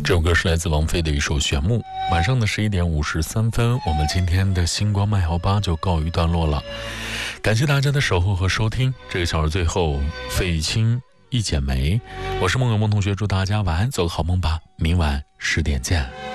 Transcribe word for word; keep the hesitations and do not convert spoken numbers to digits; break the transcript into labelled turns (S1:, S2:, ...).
S1: 这首歌是来自王菲的一首《玄木》。晚上的十一点五十三分，我们今天的星光麦豪吧就告一段落了。感谢大家的守候和收听。这个小时最后，费玉清一剪梅，我是梦有梦同学，祝大家晚安，走个好梦吧。明晚十点见。